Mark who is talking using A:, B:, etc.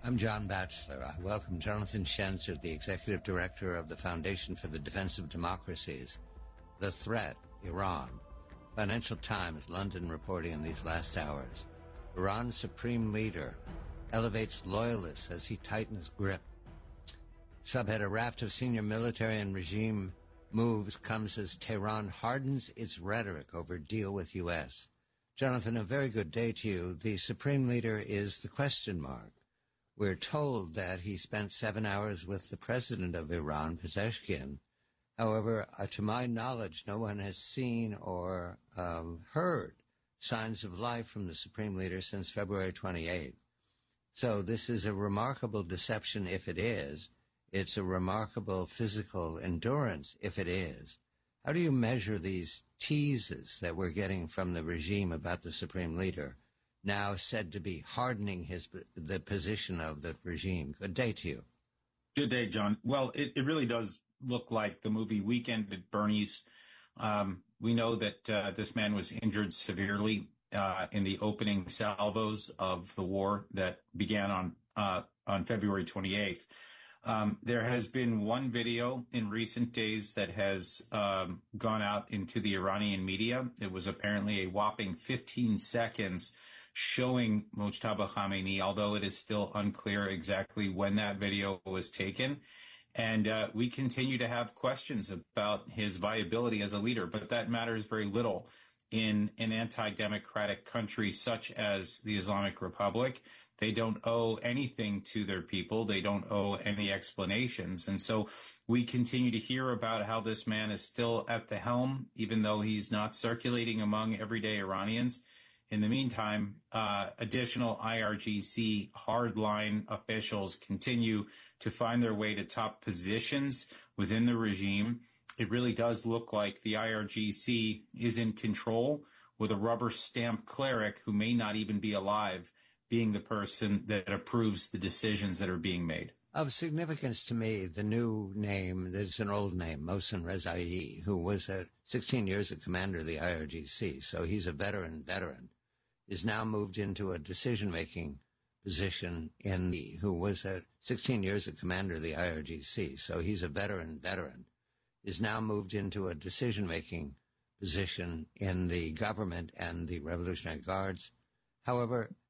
A: I'm John Batchelor. I welcome Jonathan Schenzer, the Executive Director of the Foundation for the Defense of Democracies. The threat, Iran. Financial Times, London, reporting in these last hours. Iran's supreme leader elevates loyalists as he tightens grip. Subhead, a raft of senior military and regime moves comes as Tehran hardens its rhetoric over deal with U.S. Jonathan, a very good day to you. The supreme leader is the question mark. We're told that he spent 7 hours with the president of Iran, Pezeshkian. However, to my knowledge, no one has seen or heard signs of life from the supreme leader since February 28th. So this is a remarkable deception if it is. It's a remarkable physical endurance if it is. How do you measure these teases that we're getting from the regime about the supreme leader, now said to be hardening the position of the regime? Good day to you.
B: Good day, John. Well, it really does look like the movie Weekend at Bernie's. We know that this man was injured severely in the opening salvos of the war that began on February 28th. There has been one video in recent days that has gone out into the Iranian media. It was apparently a whopping 15 seconds showing Mojtaba Khamenei, although it is still unclear exactly when that video was taken. And we continue to have questions about his viability as a leader, but that matters very little in an anti-democratic country such as the Islamic Republic. They don't owe anything to their people. They don't owe any explanations. And so we continue to hear about how this man is still at the helm, even though he's not circulating among everyday Iranians. In the meantime, additional IRGC hardline officials continue to find their way to top positions within the regime. It really does look like the IRGC is in control, with a rubber stamp cleric who may not even be alive being the person that approves the decisions that are being made.
A: Of significance to me, the new name, that's an old name, Mohsen Rezai, who was 16 years a commander of the IRGC, so he's a veteran, is now moved into a decision-making position who was 16 years a commander of the IRGC, so he's a veteran, is now moved into a decision-making position in the government and the Revolutionary Guards. However,